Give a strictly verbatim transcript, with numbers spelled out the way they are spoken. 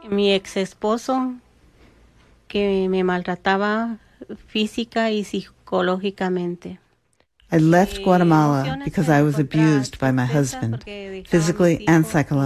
Mi ex esposo que me maltrataba física y psicológicamente. I left Guatemala because I was abused by my husband, physically and psychologically.